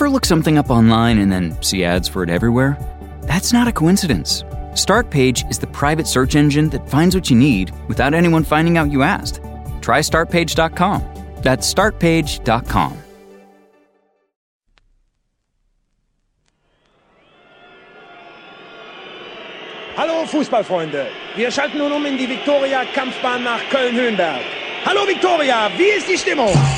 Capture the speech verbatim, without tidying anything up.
Ever look something up online and then see ads for it everywhere? That's not a coincidence. Startpage is the private search engine that finds what you need without anyone finding out you asked. Try start page dot com. That's start page dot com. Hallo Fußballfreunde, wir schalten nun um in die Viktoria-Kampfbahn nach Köln-Höhenberg. Hallo Viktoria, wie ist die Stimmung?